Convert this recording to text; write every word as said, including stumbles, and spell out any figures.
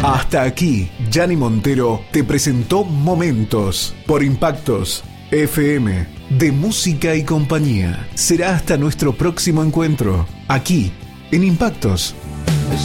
Hasta aquí, Gianni Montero te presentó Momentos por Impactos F M de música y compañía. Será hasta nuestro próximo encuentro, aquí en Impactos.